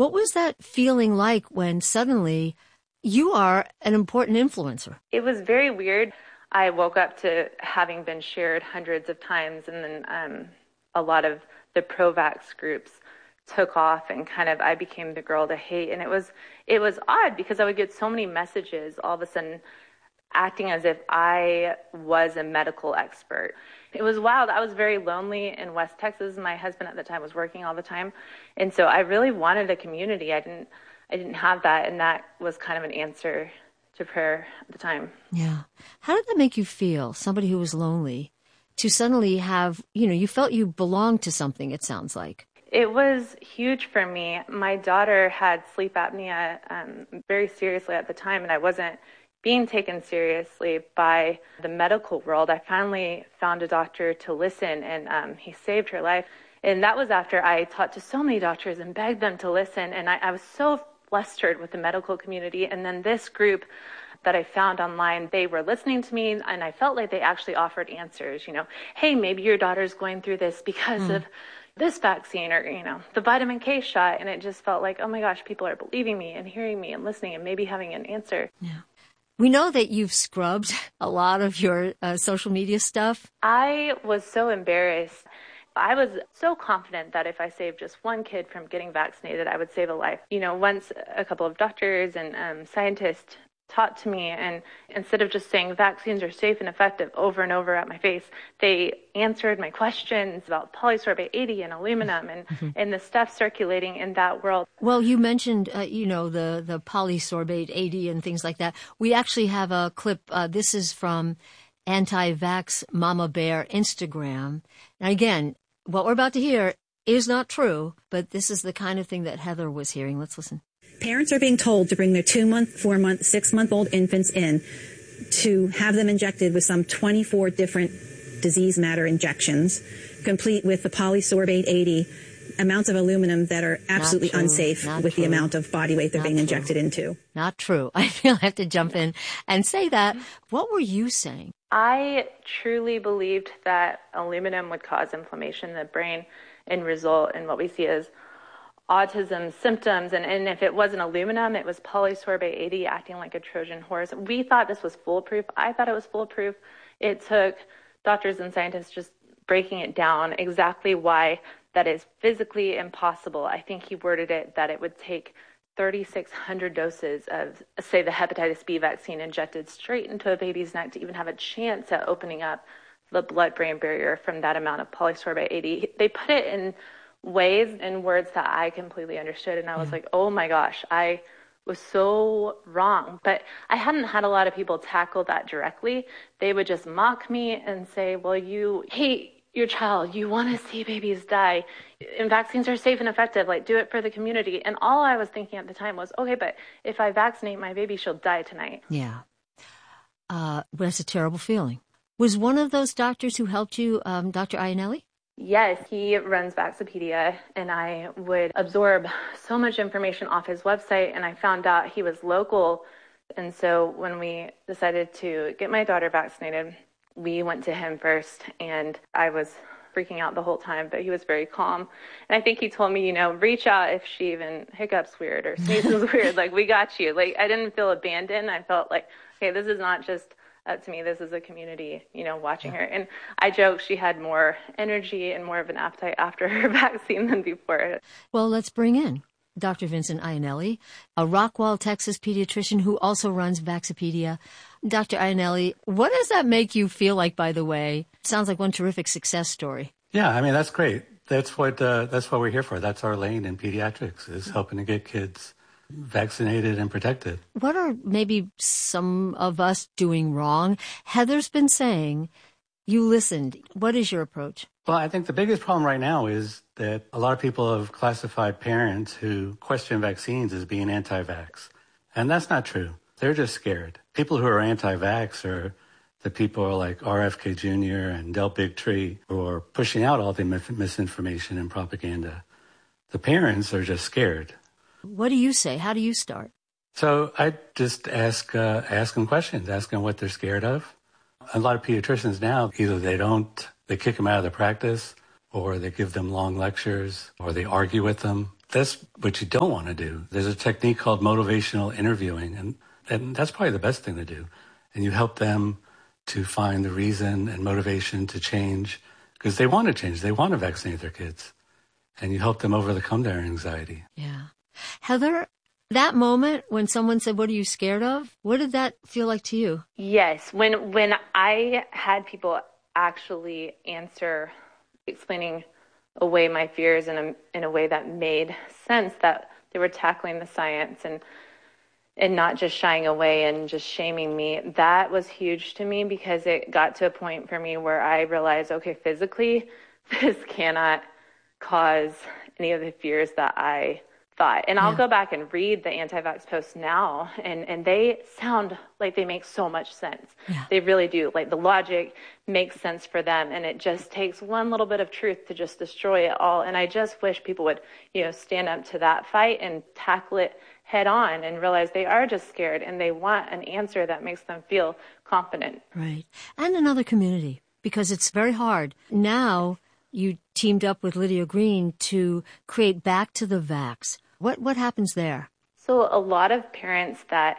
What was that feeling like when suddenly you are an important influencer? It was very weird. I woke up to having been shared hundreds of times, and then a lot of the pro-vax groups took off, and kind of I became the girl to hate. And it was odd because I would get so many messages all of a sudden acting as if I was a medical expert. It was wild. I was very lonely in West Texas. My husband at the time was working all the time. And so I really wanted a community. I didn't have that. And that was kind of an answer to prayer at the time. Yeah. How did that make you feel, somebody who was lonely, to suddenly have, you felt you belonged to something, it sounds like? It was huge for me. My daughter had sleep apnea very seriously at the time, and I wasn't being taken seriously by the medical world. I finally found a doctor to listen, and he saved her life. And that was after I talked to so many doctors and begged them to listen. And I was so flustered with the medical community. And then this group that I found online, they were listening to me, and I felt like they actually offered answers. Hey, maybe your daughter's going through this because of this vaccine, or, the vitamin K shot. And it just felt like, oh my gosh, people are believing me and hearing me and listening and maybe having an answer. Yeah. We know that you've scrubbed a lot of your social media stuff. I was so embarrassed. I was so confident that if I saved just one kid from getting vaccinated, I would save a life. Once a couple of doctors and scientists taught to me, and instead of just saying vaccines are safe and effective over and over at my face, they answered my questions about polysorbate 80 and aluminum and the stuff circulating in that world. Well, you mentioned, the polysorbate 80 and things like that. We actually have a clip. This is from Anti-Vax Mama Bear Instagram. And again, what we're about to hear is not true, but this is the kind of thing that Heather was hearing. Let's listen. Parents are being told to bring their 2-month, 4-month, 6-month-old infants in to have them injected with some 24 different disease matter injections, complete with the polysorbate 80, amounts of aluminum that are absolutely unsafe with the amount of body weight they're being injected into. Not true. I feel I have to jump in and say that. What were you saying? I truly believed that aluminum would cause inflammation in the brain and result in what we see as autism symptoms. And if it wasn't aluminum, it was polysorbate 80 acting like a Trojan horse. We thought this was foolproof. I thought it was foolproof. It took doctors and scientists just breaking it down exactly why that is physically impossible. I think he worded it that it would take 3,600 doses of, say, the hepatitis B vaccine injected straight into a baby's neck to even have a chance at opening up the blood-brain barrier from that amount of polysorbate 80. They put it in ways and words that I completely understood. And I was like, oh my gosh, I was so wrong. But I hadn't had a lot of people tackle that directly. They would just mock me and say, well, you hate your child. You want to see babies die. And vaccines are safe and effective. Like, do it for the community. And all I was thinking at the time was, okay, but if I vaccinate my baby, she'll die tonight. Yeah. That's a terrible feeling. Was one of those doctors who helped you, Dr. Iannelli? Yes, he runs Vaxopedia, and I would absorb so much information off his website, and I found out he was local. And so when we decided to get my daughter vaccinated, we went to him first, and I was freaking out the whole time, but he was very calm. And I think he told me, reach out if she even hiccups weird or sneezes weird, like, we got you. Like, I didn't feel abandoned. I felt like, okay, this is not just up to me. This is a community, watching her. And I joke she had more energy and more of an appetite after her vaccine than before. Well, let's bring in Dr. Vincent Iannelli, a Rockwall, Texas pediatrician who also runs Vaxopedia. Dr. Iannelli, what does that make you feel like, by the way? Sounds like one terrific success story. Yeah, I mean, that's great. That's what we're here for. That's our lane in pediatrics, is helping to get kids vaccinated and protected. What are maybe some of us doing wrong? Heather's been saying you listened. What is your approach? Well, I think the biggest problem right now is that a lot of people have classified parents who question vaccines as being anti-vax. And that's not true. They're just scared. People who are anti-vax are the people like RFK Jr. and Del Bigtree, who are pushing out all the misinformation and propaganda. The parents are just scared. What do you say? How do you start? So I just ask them questions, ask them what they're scared of. A lot of pediatricians now, either they kick them out of the practice, or they give them long lectures, or they argue with them. That's what you don't want to do. There's a technique called motivational interviewing, and that's probably the best thing to do. And you help them to find the reason and motivation to change, because they want to change. They want to vaccinate their kids. And you help them overcome their anxiety. Yeah. Heather, that moment when someone said, "What are you scared of?" What did that feel like to you? Yes. When I had people actually answer, explaining away my fears in a way that made sense, that they were tackling the science and not just shying away and just shaming me, that was huge to me, because it got to a point for me where I realized, okay, physically, this cannot cause any of the fears that I thought. And I'll go back and read the anti-vax posts now, and they sound like they make so much sense. Yeah. They really do. Like, the logic makes sense for them, and it just takes one little bit of truth to just destroy it all. And I just wish people would, stand up to that fight and tackle it head on and realize they are just scared and they want an answer that makes them feel confident. Right. And another community, because it's very hard. Now you teamed up with Lydia Green to create Back to the Vax. What happens there? So a lot of parents that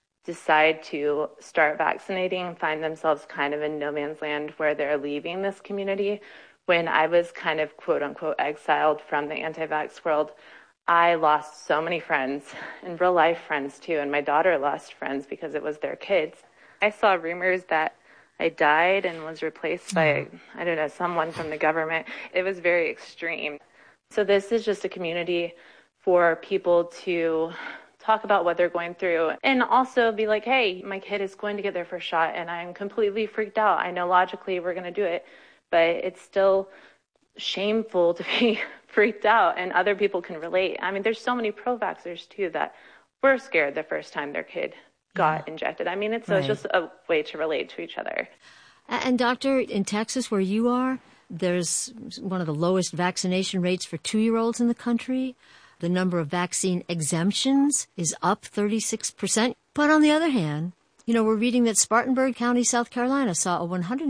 decide to start vaccinating find themselves kind of in no man's land, where they're leaving this community. When I was kind of quote unquote exiled from the anti-vax world, I lost so many friends, and real life friends too, and my daughter lost friends because it was their kids. I saw rumors that I died and was replaced by, someone from the government. It was very extreme. So this is just a community for people to talk about what they're going through, and also be like, hey, my kid is going to get their first shot and I'm completely freaked out. I know logically we're going to do it, but it's still shameful to be freaked out, and other people can relate. I mean, there's so many pro-vaxxers too that were scared the first time their kid got injected. I mean, it's just a way to relate to each other. And doctor, in Texas where you are, there's one of the lowest vaccination rates for 2-year-olds in the country. The number of vaccine exemptions is up 36%. But on the other hand, we're reading that Spartanburg County, South Carolina, saw a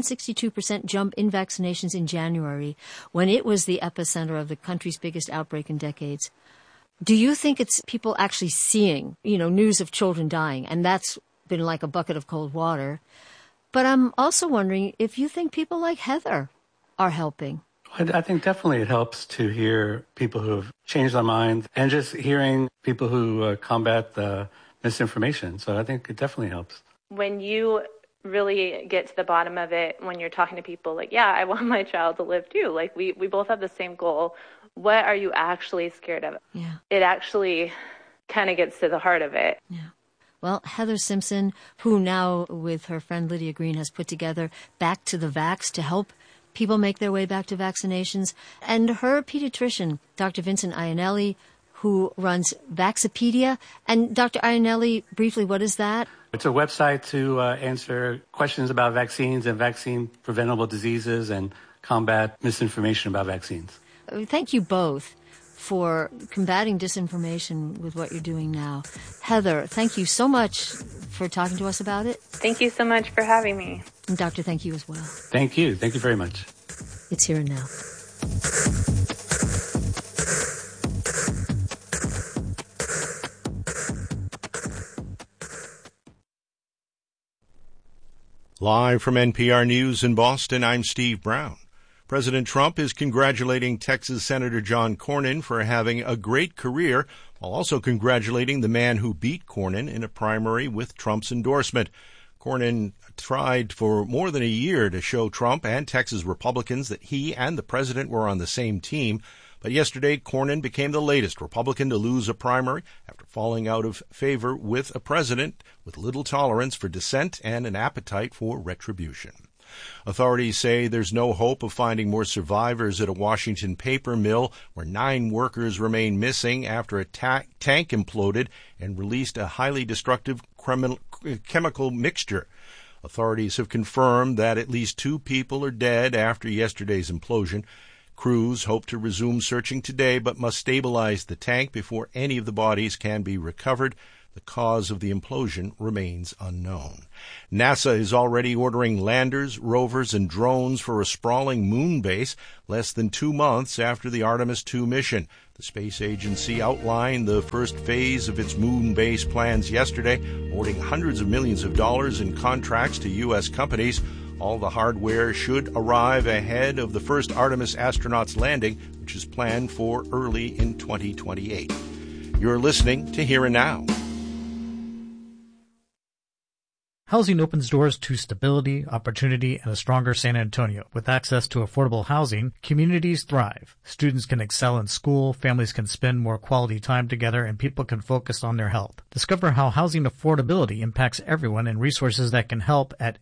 162% jump in vaccinations in January, when it was the epicenter of the country's biggest outbreak in decades. Do you think it's people actually seeing, news of children dying, and that's been like a bucket of cold water? But I'm also wondering if you think people like Heather are helping. I think definitely it helps to hear people who have changed their minds, and just hearing people who combat the misinformation. So I think it definitely helps. When you really get to the bottom of it, when you're talking to people like, yeah, I want my child to live too. Like, we both have the same goal. What are you actually scared of? Yeah. It actually kind of gets to the heart of it. Yeah. Well, Heather Simpson, who now with her friend Lydia Green has put together Back to the Vax to help people make their way back to vaccinations, and her pediatrician, Dr. Vincent Iannelli, who runs Vaxipedia. And Dr. Iannelli, briefly, what is that? It's a website to answer questions about vaccines and vaccine-preventable diseases and combat misinformation about vaccines. Thank you both for combating disinformation with what you're doing now. Heather, thank you so much for talking to us about it. Thank you so much for having me. And Doctor, thank you as well. Thank you. Thank you very much. It's Here and Now. Live from NPR News in Boston, I'm Steve Brown. President Trump is congratulating Texas Senator John Cornyn for having a great career, while also congratulating the man who beat Cornyn in a primary with Trump's endorsement. Cornyn tried for more than a year to show Trump and Texas Republicans that he and the president were on the same team. But yesterday, Cornyn became the latest Republican to lose a primary after falling out of favor with a president with little tolerance for dissent and an appetite for retribution. Authorities say there's no hope of finding more survivors at a Washington paper mill where 9 workers remain missing after a tank imploded and released a highly destructive chemical mixture. Authorities have confirmed that at least 2 people are dead after yesterday's implosion. Crews hope to resume searching today, but must stabilize the tank before any of the bodies can be recovered. The The cause of the implosion remains unknown. NASA is already ordering landers, rovers, and drones for a sprawling moon base less than 2 months after the Artemis II mission. The space agency outlined the first phase of its moon base plans yesterday, awarding hundreds of millions of dollars in contracts to U.S. companies. All the hardware should arrive ahead of the first Artemis astronauts landing, which is planned for early in 2028. You're listening to Here and Now. Housing opens doors to stability, opportunity, and a stronger San Antonio. With access to affordable housing, communities thrive. Students can excel in school, families can spend more quality time together, and people can focus on their health. Discover how housing affordability impacts everyone and resources that can help at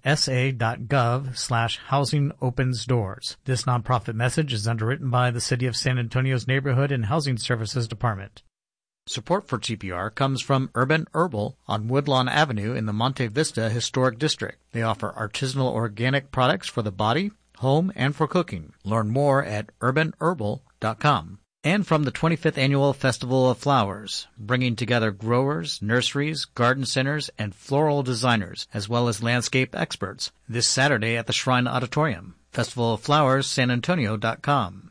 sa.gov/housingopensdoors. This nonprofit message is underwritten by the City of San Antonio's Neighborhood and Housing Services Department. Support for TPR comes from Urban Herbal on Woodlawn Avenue in the Monte Vista Historic District. They offer artisanal organic products for the body, home, and for cooking. Learn more at urbanherbal.com. And from the 25th Annual Festival of Flowers, bringing together growers, nurseries, garden centers, and floral designers, as well as landscape experts, this Saturday at the Shrine Auditorium. Festival of Flowers, sanantonio.com.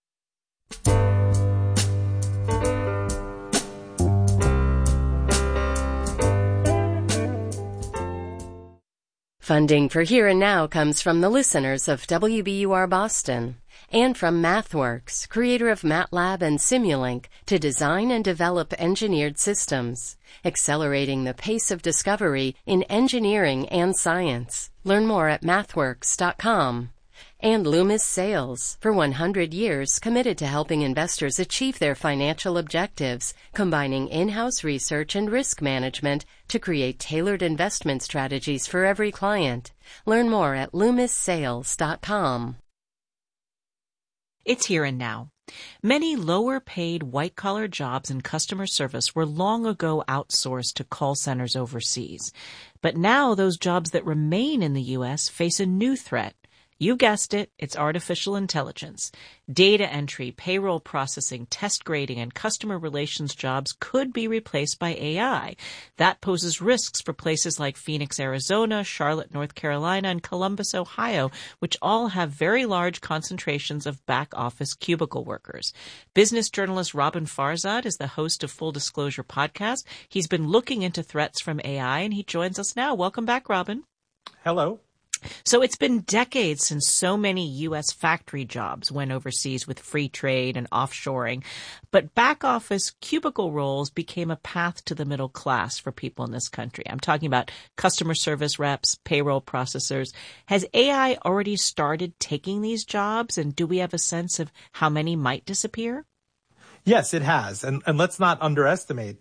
Funding for Here and Now comes from the listeners of WBUR Boston and from MathWorks, creator of MATLAB and Simulink, to design and develop engineered systems, accelerating the pace of discovery in engineering and science. Learn more at mathworks.com. And Loomis Sales, for 100 years committed to helping investors achieve their financial objectives, combining in-house research and risk management to create tailored investment strategies for every client. Learn more at loomissales.com. It's Here and Now. Many lower-paid white-collar jobs in customer service were long ago outsourced to call centers overseas. But now those jobs that remain in the U.S. face a new threat. You guessed it, it's artificial intelligence. Data entry, payroll processing, test grading, and customer relations jobs could be replaced by AI. That poses risks for places like Phoenix, Arizona, Charlotte, North Carolina, and Columbus, Ohio, which all have very large concentrations of back-office cubicle workers. Business journalist Robin Farzad is the host of Full Disclosure Podcast. He's been looking into threats from AI, and he joins us now. Welcome back, Robin. Hello. So it's been decades since so many U.S. factory jobs went overseas with free trade and offshoring, but back office cubicle roles became a path to the middle class for people in this country. I'm talking about customer service reps, payroll processors. Has AI already started taking these jobs, and do we have a sense of how many might disappear? Yes, it has. And let's not underestimate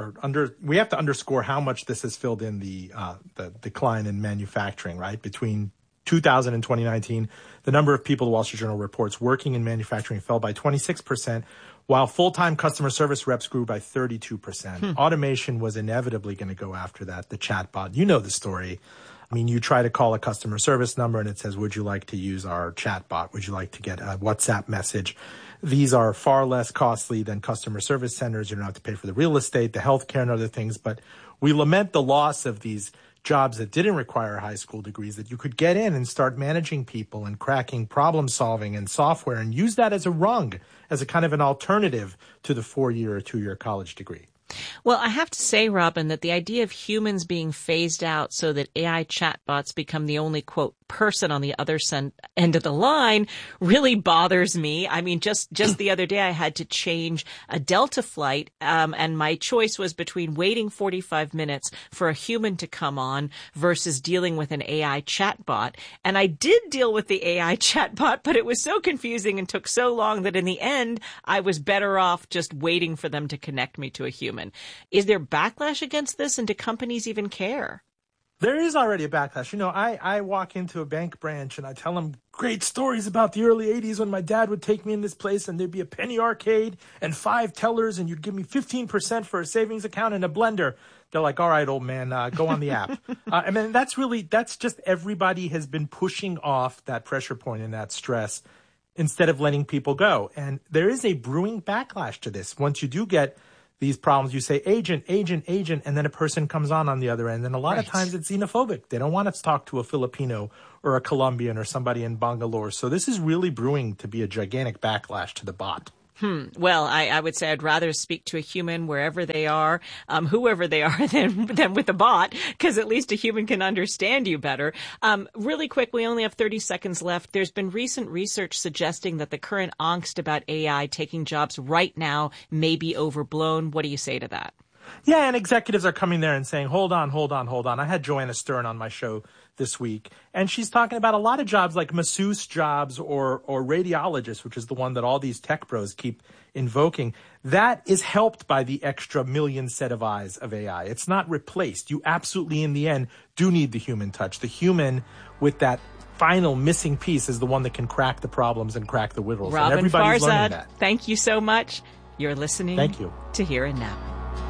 we have to underscore how much this has filled in the decline in manufacturing, right? Between 2000 and 2019, the number of people, the Wall Street Journal reports, working in manufacturing fell by 26%, while full-time customer service reps grew by 32%. Automation was inevitably going to go after that, the chatbot. You know the story. I mean, you try to call a customer service number and it says, would you like to use our chatbot? Would you like to get a WhatsApp message? These are far less costly than customer service centers. You don't have to pay for the real estate, the healthcare, and other things. But we lament the loss of these jobs that didn't require high school degrees, that you could get in and start managing people and cracking problem solving and software and use that as a rung, as a kind of an alternative to the 4-year or 2-year college degree. Well, I have to say, Robin, that the idea of humans being phased out so that AI chatbots become the only, quote, person on the other end of the line really bothers me. I mean, just the other day I had to change a Delta flight, and my choice was between waiting 45 minutes for a human to come on versus dealing with an AI chatbot. And I did deal with the AI chatbot, but it was so confusing and took so long that in the end, I was better off just waiting for them to connect me to a human. Is there backlash against this, and do companies even care? There is already a backlash. You know, I walk into a bank branch and I tell them great stories about the early 80s when my dad would take me in this place and there'd be a penny arcade and 5 tellers and you'd give me 15% for a savings account and a blender. They're like, all right, old man, go on the app. I mean, that's just everybody has been pushing off that pressure point and that stress instead of letting people go. And there is a brewing backlash to this. Once you do get these problems, you say agent, agent, agent, and then a person comes on the other end. And a lot of times it's xenophobic. They don't want to talk to a Filipino or a Colombian or somebody in Bangalore. So this is really brewing to be a gigantic backlash to the bot. Well, I would say I'd rather speak to a human wherever they are, whoever they are, than with a bot, because at least a human can understand you better. Really quick, we only have 30 seconds left. There's been recent research suggesting that the current angst about AI taking jobs right now may be overblown. What do you say to that? Yeah, and executives are coming there and saying, hold on. I had Joanna Stern on my show this week, and she's talking about a lot of jobs like masseuse jobs or radiologists, which is the one that all these tech bros keep invoking. That is helped by the extra million set of eyes of AI. It's not replaced. You absolutely, in the end, do need the human touch. The human with that final missing piece is the one that can crack the problems and crack the riddles. Robin and everybody's learning Farzad, that. Thank you so much. You're listening Thank you. to Here and Now.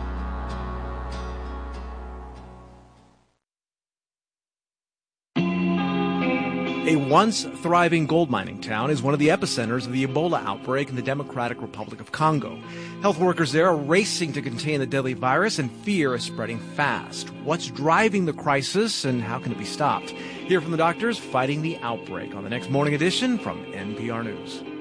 A once thriving gold mining town is one of the epicenters of the Ebola outbreak in the Democratic Republic of Congo. Health workers there are racing to contain the deadly virus, and fear is spreading fast. What's driving the crisis, and how can it be stopped? Hear from the doctors fighting the outbreak on the next Morning Edition from NPR News.